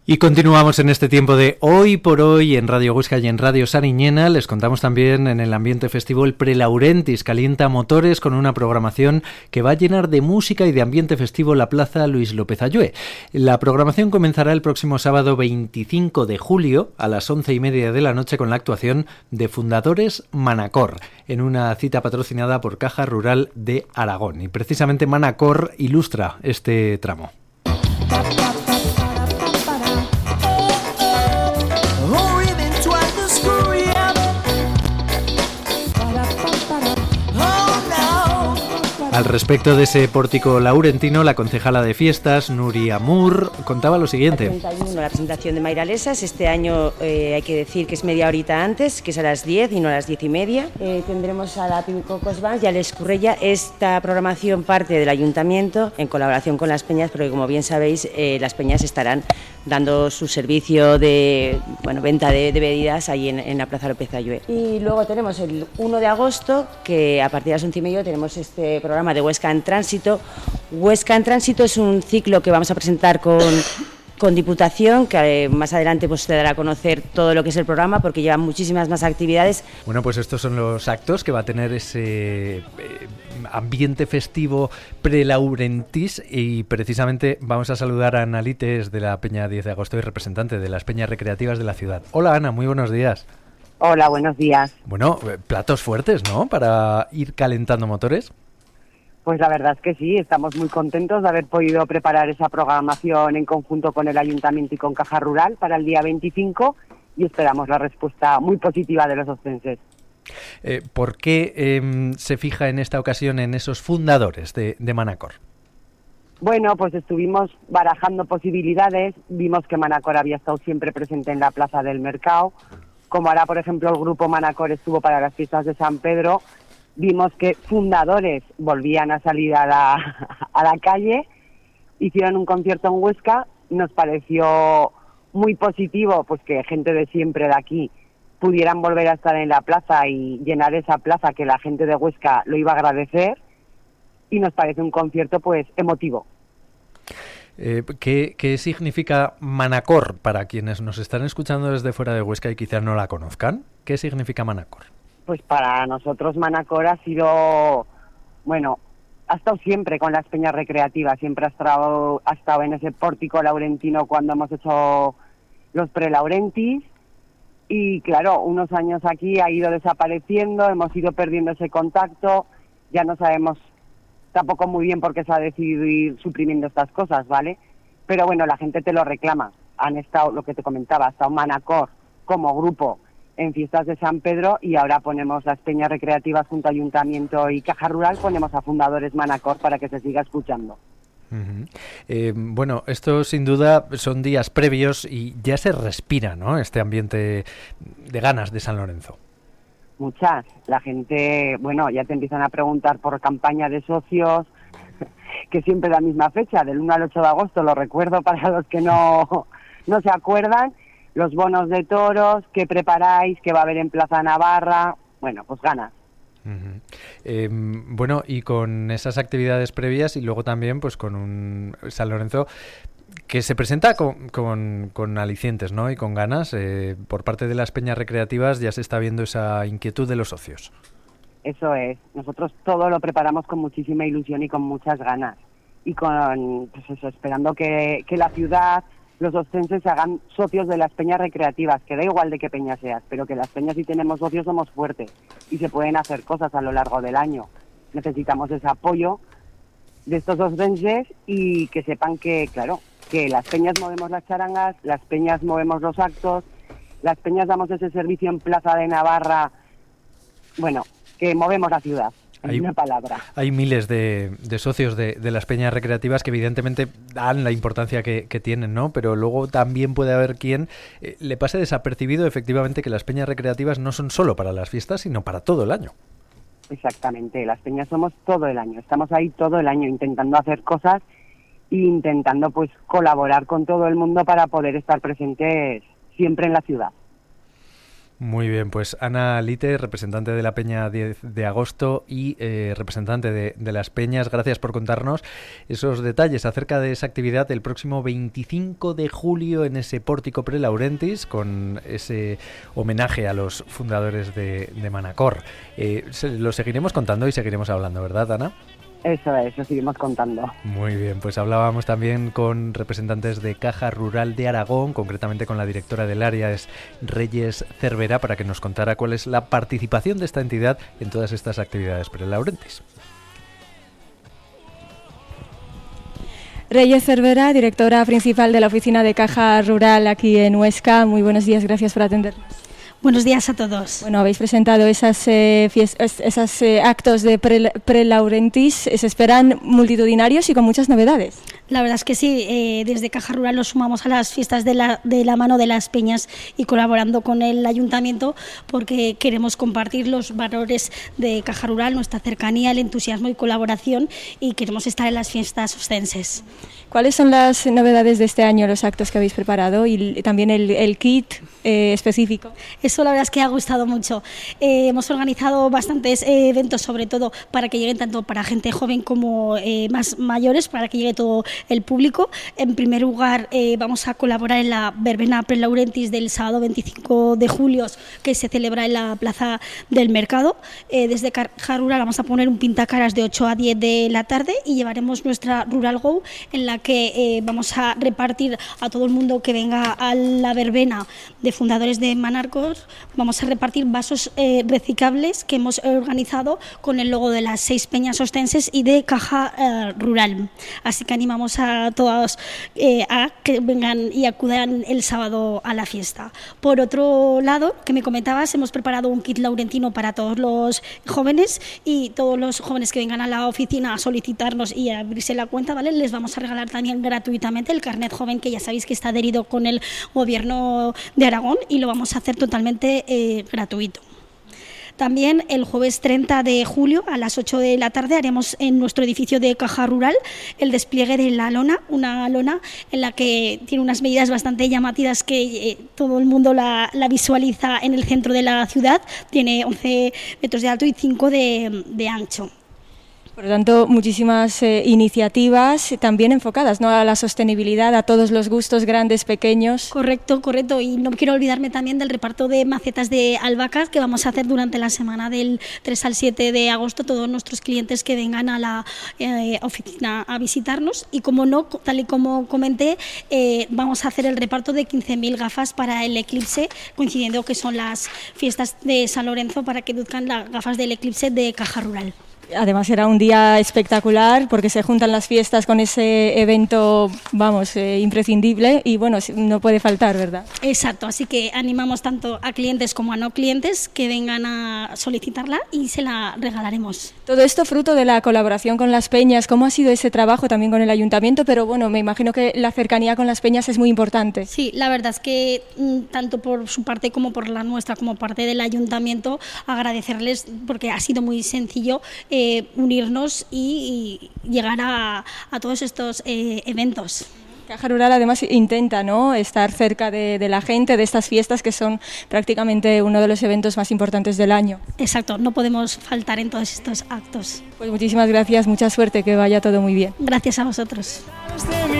Y continuamos en este tiempo de Hoy por Hoy en Radio Huesca y en Radio Sariñena. Les contamos también en el ambiente festivo el Prelaurentis calienta motores con una programación que va a llenar de música y de ambiente festivo la Plaza Luis López Ayué. La programación comenzará el próximo sábado 25 de julio a las 11:30 de la noche con la actuación de Fundadores Manacor en una cita patrocinada por Caja Rural de Aragón. Y precisamente Manacor ilustra este tramo. Al respecto de ese pórtico laurentino, la concejala de fiestas, Nuria Mur, contaba lo siguiente. 31, la presentación de Mairalesas. Este año hay que decir que es media horita antes, que es a las 10 y no a las 10:30. Tendremos a la Pimicocos Bands y a l'Escurrella. Esta programación parte del Ayuntamiento en colaboración con las peñas, porque como bien sabéis, las peñas estarán dando su servicio de venta de bebidas ahí en la Plaza López Ayué. Y luego tenemos el 1 de agosto, que a partir de las 11:30 tenemos este programa de Huesca en Tránsito. Huesca en Tránsito es un ciclo que vamos a presentar con Diputación, que más adelante pues te dará a conocer todo lo que es el programa, porque lleva muchísimas más actividades. Bueno, pues estos son los actos que va a tener ese ambiente festivo prelaurentis, y precisamente vamos a saludar a Ana Lites de la Peña 10 de agosto y representante de las peñas recreativas de la ciudad. Hola Ana, muy buenos días. Hola, buenos días. Bueno, platos fuertes, ¿no?, para ir calentando motores. Pues la verdad es que sí, estamos muy contentos de haber podido preparar esa programación en conjunto con el Ayuntamiento y con Caja Rural para el día 25 y esperamos la respuesta muy positiva de los ostenses. ¿Por qué se fija en esta ocasión en esos fundadores de Manacor? Bueno, pues estuvimos barajando posibilidades, vimos que Manacor había estado siempre presente en la Plaza del Mercado, como ahora por ejemplo el grupo Manacor estuvo para las fiestas de San Pedro. Vimos que Fundadores volvían a salir a la calle, hicieron un concierto en Huesca, nos pareció muy positivo pues que gente de siempre de aquí pudieran volver a estar en la plaza y llenar esa plaza, que la gente de Huesca lo iba a agradecer, y nos parece un concierto pues emotivo. ¿Qué significa Manacor para quienes nos están escuchando desde fuera de Huesca y quizás no la conozcan? ¿Qué significa Manacor? Pues para nosotros Manacor ha sido, ha estado siempre con las peñas recreativas, siempre ha estado en ese pórtico laurentino cuando hemos hecho los prelaurentis, y claro, unos años aquí ha ido desapareciendo, hemos ido perdiendo ese contacto, ya no sabemos tampoco muy bien por qué se ha decidido ir suprimiendo estas cosas, ¿vale? Pero bueno, la gente te lo reclama, han estado, lo que te comentaba, ha estado Manacor como grupo en fiestas de San Pedro, y ahora ponemos las peñas recreativas junto a Ayuntamiento y Caja Rural, ponemos a Fundadores Manacor para que se siga escuchando. Uh-huh. Bueno, esto sin duda son días previos y ya se respira, ¿no?, este ambiente de ganas de San Lorenzo. Muchas. La gente, ya te empiezan a preguntar por campaña de socios, que siempre la misma fecha, del 1 al 8 de agosto, lo recuerdo para los que no se acuerdan. Los bonos de toros, ¿qué preparáis? ¿Qué va a haber en Plaza Navarra? Bueno, pues ganas. Uh-huh. Y con esas actividades previas y luego también pues con un San Lorenzo que se presenta con alicientes, ¿no?, y con ganas. Por parte de las peñas recreativas ya se está viendo esa inquietud de los socios. Eso es. Nosotros todo lo preparamos con muchísima ilusión y con muchas ganas. Y esperando que la ciudad, los ostenses se hagan socios de las peñas recreativas, que da igual de qué peña seas, pero que las peñas, si tenemos socios, somos fuertes y se pueden hacer cosas a lo largo del año. Necesitamos ese apoyo de estos ostenses y que sepan que, claro, que las peñas movemos las charangas, las peñas movemos los actos, las peñas damos ese servicio en Plaza de Navarra, que movemos la ciudad. Una palabra. Hay miles de socios de las peñas recreativas que evidentemente dan la importancia que tienen, ¿no? Pero luego también puede haber quien le pase desapercibido efectivamente que las peñas recreativas no son solo para las fiestas, sino para todo el año. Exactamente, las peñas somos todo el año, estamos ahí todo el año intentando hacer cosas e intentando pues colaborar con todo el mundo para poder estar presentes siempre en la ciudad. Muy bien, pues Ana Lite, representante de la Peña 10 de agosto y representante de las Peñas, gracias por contarnos esos detalles acerca de esa actividad el próximo 25 de julio en ese Pórtico Prelaurentis, con ese homenaje a los fundadores de Manacor. Lo seguiremos contando y seguiremos hablando, ¿verdad, Ana? Eso es, lo seguimos contando. Muy bien, pues hablábamos también con representantes de Caja Rural de Aragón, concretamente con la directora del área, es Reyes Cervera, para que nos contara cuál es la participación de esta entidad en todas estas actividades prelaurentis. Reyes Cervera, directora principal de la oficina de Caja Rural aquí en Huesca. Muy buenos días, gracias por atendernos. Buenos días a todos. Bueno, habéis presentado esos actos de Prelaurentis, se esperan multitudinarios y con muchas novedades. La verdad es que sí, desde Caja Rural nos sumamos a las fiestas de la mano de las Peñas y colaborando con el Ayuntamiento porque queremos compartir los valores de Caja Rural, nuestra cercanía, el entusiasmo y colaboración, y queremos estar en las fiestas ostenses. ¿Cuáles son las novedades de este año, los actos que habéis preparado y también el kit específico? Eso la verdad es que ha gustado mucho. Hemos organizado bastantes eventos, sobre todo para que lleguen tanto para gente joven como más mayores, para que llegue todo el público. En primer lugar, vamos a colaborar en la verbena Prelaurentis del sábado 25 de julio, que se celebra en la Plaza del Mercado. Desde Caja Rural vamos a poner un pintacaras de 8 a 10 de la tarde y llevaremos nuestra Rural Go, en la que vamos a repartir a todo el mundo que venga a la verbena de fundadores de Manacor. Vamos a repartir vasos reciclables que hemos organizado con el logo de las 6 peñas ostenses y de Caja Rural. Así que animamos a todos a que vengan y acudan el sábado a la fiesta. Por otro lado, que me comentabas, hemos preparado un kit laurentino para todos los jóvenes, y todos los jóvenes que vengan a la oficina a solicitarnos y a abrirse la cuenta, ¿vale?, les vamos a regalar también gratuitamente el carnet joven, que ya sabéis que está adherido con el Gobierno de Aragón, y lo vamos a hacer totalmente gratuito. También el jueves 30 de julio a las 8 de la tarde haremos en nuestro edificio de Caja Rural el despliegue de la lona, una lona en la que tiene unas medidas bastante llamativas que todo el mundo la visualiza en el centro de la ciudad. Tiene 11 metros de alto y 5 de ancho. Por lo tanto, muchísimas iniciativas también enfocadas, ¿no?, a la sostenibilidad, a todos los gustos, grandes, pequeños. Correcto. Y no quiero olvidarme también del reparto de macetas de albahaca que vamos a hacer durante la semana del 3 al 7 de agosto. Todos nuestros clientes que vengan a la oficina a visitarnos. Y como no, tal y como comenté, vamos a hacer el reparto de 15.000 gafas para el eclipse, coincidiendo que son las fiestas de San Lorenzo, para que luzcan las gafas del eclipse de Caja Rural. Además será un día espectacular porque se juntan las fiestas con ese evento, imprescindible, y bueno, no puede faltar, ¿verdad? Exacto, así que animamos tanto a clientes como a no clientes que vengan a solicitarla y se la regalaremos. Todo esto fruto de la colaboración con las peñas. ¿Cómo ha sido ese trabajo también con el Ayuntamiento? Pero bueno, me imagino que la cercanía con las peñas es muy importante. Sí, la verdad es que tanto por su parte como por la nuestra, como parte del Ayuntamiento, agradecerles porque ha sido muy sencillo unirnos y llegar a todos estos eventos. Caja Rural además intenta, ¿no?, estar cerca de la gente, de estas fiestas que son prácticamente uno de los eventos más importantes del año. Exacto, no podemos faltar en todos estos actos. Pues muchísimas gracias, mucha suerte, que vaya todo muy bien. Gracias a vosotros.